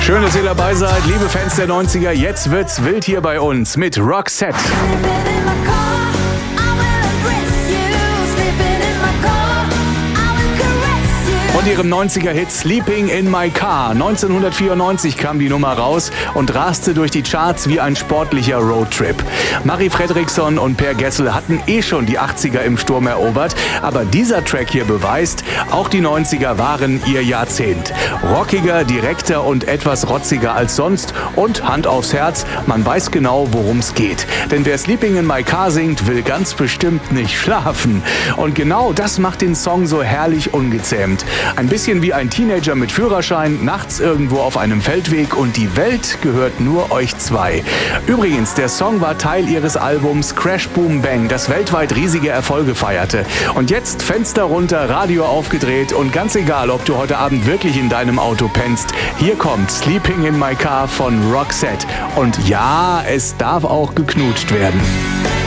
Schön, dass ihr dabei seid, liebe Fans der 90er. Jetzt wird's wild hier bei uns mit Roxette. Und ihrem 90er-Hit Sleeping in My Car. 1994 kam die Nummer raus und raste durch die Charts wie ein sportlicher Roadtrip. Marie Fredriksson und Per Gessel hatten schon die 80er im Sturm erobert, aber dieser Track hier beweist, auch die 90er waren ihr Jahrzehnt. Rockiger, direkter und etwas rotziger als sonst und Hand aufs Herz, man weiß genau, worum es geht. Denn wer Sleeping in My Car singt, will ganz bestimmt nicht schlafen. Und genau das macht den Song so herrlich ungezähmt. Ein bisschen wie ein Teenager mit Führerschein, nachts irgendwo auf einem Feldweg und die Welt gehört nur euch zwei. Übrigens, der Song war Teil ihres Albums Crash Boom Bang, das weltweit riesige Erfolge feierte. Und jetzt Fenster runter, Radio aufgedreht und ganz egal, ob du heute Abend wirklich in deinem Auto pennst, hier kommt Sleeping in My Car von Roxette. Und ja, es darf auch geknutscht werden.